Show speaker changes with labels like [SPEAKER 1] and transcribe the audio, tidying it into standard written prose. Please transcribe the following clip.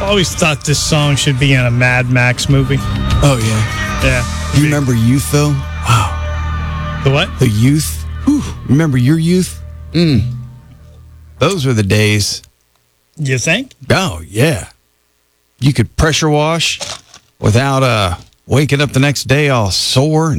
[SPEAKER 1] always thought this song should be in a Mad Max movie.
[SPEAKER 2] Oh, yeah.
[SPEAKER 1] Yeah.
[SPEAKER 2] You remember Youth, though? Wow.
[SPEAKER 1] The what?
[SPEAKER 2] The Youth. Whew. Remember your youth? Those were the days.
[SPEAKER 1] You think?
[SPEAKER 2] Oh, yeah. You could pressure wash without waking up the next day all sore